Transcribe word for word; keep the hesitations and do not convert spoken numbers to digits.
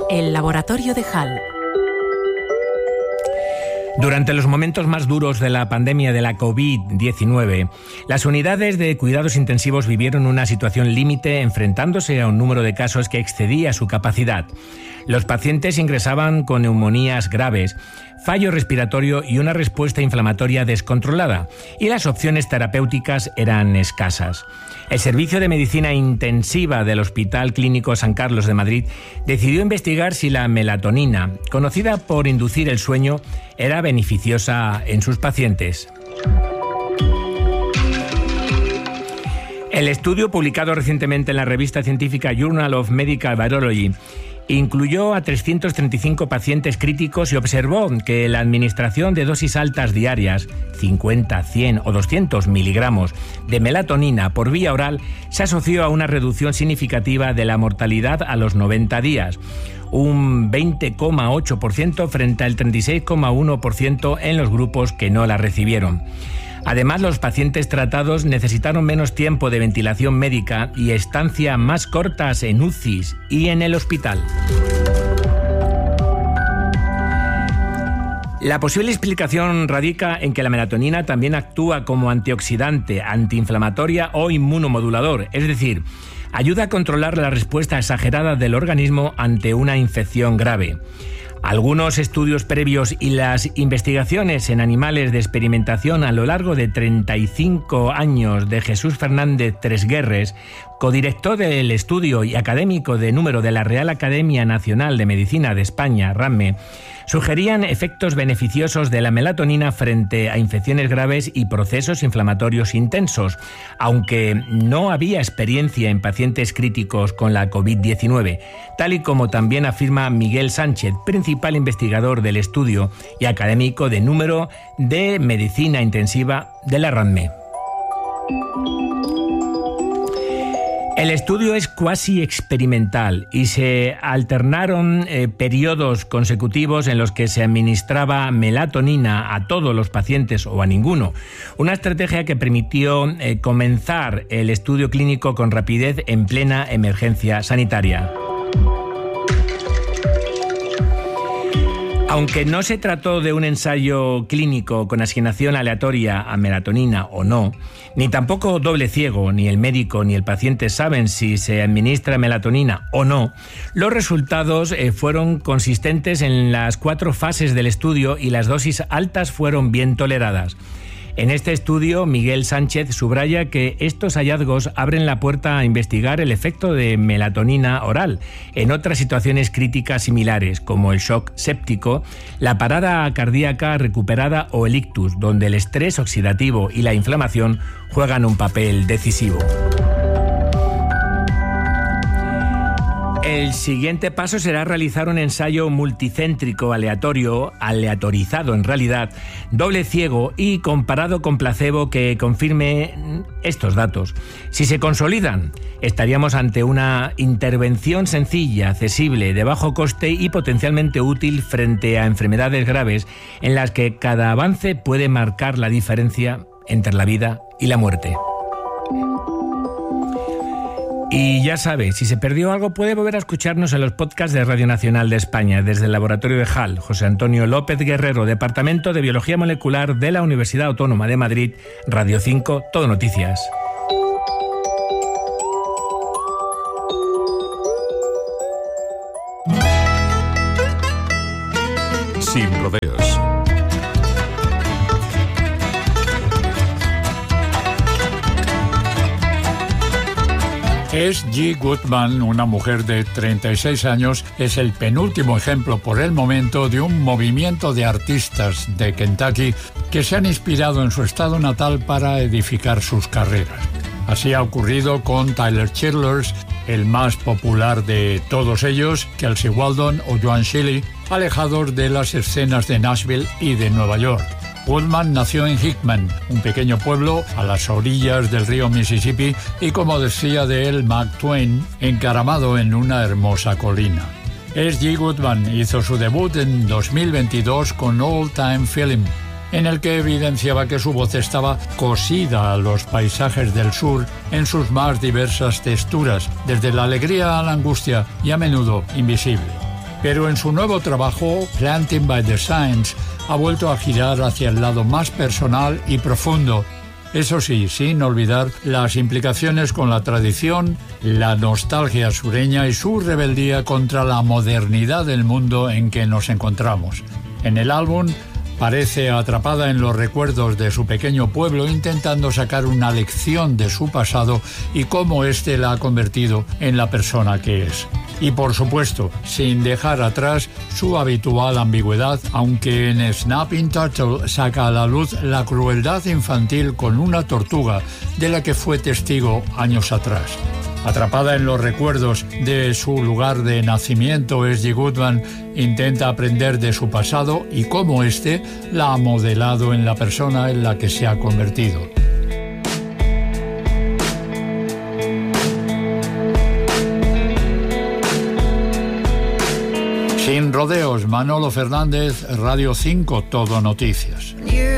El laboratorio de Hall. Durante los momentos más duros de la pandemia de la covid diecinueve, las unidades de cuidados intensivos vivieron una situación límite enfrentándose a un número de casos que excedía su capacidad. Los pacientes ingresaban con neumonías graves, fallo respiratorio y una respuesta inflamatoria descontrolada, y las opciones terapéuticas eran escasas. El Servicio de Medicina Intensiva del Hospital Clínico San Carlos de Madrid decidió investigar si la melatonina, conocida por inducir el sueño, era beneficiosa en sus pacientes. El estudio, publicado recientemente en la revista científica Journal of Medical Virology, incluyó a trescientos treinta y cinco pacientes críticos y observó que la administración de dosis altas diarias, cincuenta, cien o doscientos miligramos de melatonina por vía oral, se asoció a una reducción significativa de la mortalidad a los noventa días, un veinte coma ocho por ciento frente al treinta y seis coma uno por ciento en los grupos que no la recibieron. Además, los pacientes tratados necesitaron menos tiempo de ventilación médica y estancia más cortas en U C Is y en el hospital. La posible explicación radica en que la melatonina también actúa como antioxidante, antiinflamatoria o inmunomodulador, es decir, ayuda a controlar la respuesta exagerada del organismo ante una infección grave. Algunos estudios previos y las investigaciones en animales de experimentación a lo largo de treinta y cinco años de Jesús Fernández Tresguerres, codirector del estudio y académico de número de la Real Academia Nacional de Medicina de España, RAME, sugerían efectos beneficiosos de la melatonina frente a infecciones graves y procesos inflamatorios intensos, aunque no había experiencia en pacientes críticos con la covid diecinueve, tal y como también afirma Miguel Sánchez, principal investigador del estudio y académico de número de medicina intensiva de la RAME. El estudio es cuasi experimental y se alternaron eh, periodos consecutivos en los que se administraba melatonina a todos los pacientes o a ninguno, una estrategia que permitió eh, comenzar el estudio clínico con rapidez en plena emergencia sanitaria. Aunque no se trató de un ensayo clínico con asignación aleatoria a melatonina o no, ni tampoco doble ciego, ni el médico ni el paciente saben si se administra melatonina o no, los resultados eh, fueron consistentes en las cuatro fases del estudio y las dosis altas fueron bien toleradas. En este estudio, Miguel Sánchez subraya que estos hallazgos abren la puerta a investigar el efecto de melatonina oral en otras situaciones críticas similares, como el shock séptico, la parada cardíaca recuperada o el ictus, donde el estrés oxidativo y la inflamación juegan un papel decisivo. El siguiente paso será realizar un ensayo multicéntrico aleatorio, aleatorizado en realidad, doble ciego y comparado con placebo que confirme estos datos. Si se consolidan, estaríamos ante una intervención sencilla, accesible, de bajo coste y potencialmente útil frente a enfermedades graves en las que cada avance puede marcar la diferencia entre la vida y la muerte. Y ya sabe, si se perdió algo puede volver a escucharnos en los podcasts de Radio Nacional de España, desde el Laboratorio de Hall. José Antonio López Guerrero, Departamento de Biología Molecular de la Universidad Autónoma de Madrid, Radio cinco, Todo Noticias. Sin rodeos. S G Goodman, una mujer de treinta y seis años, es el penúltimo ejemplo por el momento de un movimiento de artistas de Kentucky que se han inspirado en su estado natal para edificar sus carreras. Así ha ocurrido con Tyler Childers, el más popular de todos ellos, Kelsey Waldon o Joan Shelley, alejados de las escenas de Nashville y de Nueva York. Goodman nació en Hickman, un pequeño pueblo a las orillas del río Mississippi y, como decía de él Mark Twain, encaramado en una hermosa colina. S G Goodman hizo su debut en dos mil veintidós con Old Time Feeling, en el que evidenciaba que su voz estaba cosida a los paisajes del sur en sus más diversas texturas, desde la alegría a la angustia y a menudo invisible. Pero en su nuevo trabajo, Planting by the Signs, ha vuelto a girar hacia el lado más personal y profundo. Eso sí, sin olvidar las implicaciones con la tradición, la nostalgia sureña y su rebeldía contra la modernidad del mundo en que nos encontramos. En el álbum parece atrapada en los recuerdos de su pequeño pueblo, intentando sacar una lección de su pasado y cómo éste la ha convertido en la persona que es. Y por supuesto, sin dejar atrás su habitual ambigüedad, aunque en Snapping Turtle saca a la luz la crueldad infantil con una tortuga de la que fue testigo años atrás. Atrapada en los recuerdos de su lugar de nacimiento, S G Goodman intenta aprender de su pasado y cómo éste la ha modelado en la persona en la que se ha convertido. Sin rodeos, Manolo Fernández, Radio cinco, Todo Noticias.